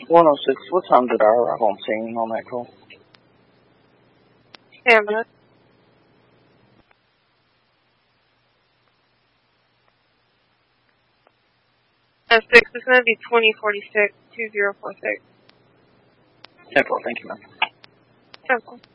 106, what time did I arrive on scene on that call? 10 minutes. And 6 is going to be 2046, 2046. Simple, thank you, ma'am. Simple.